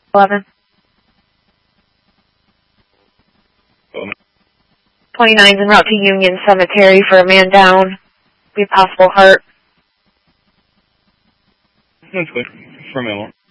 11. 29's en route to Union Cemetery for a man down. Be a possible heart. That's good. For a minute.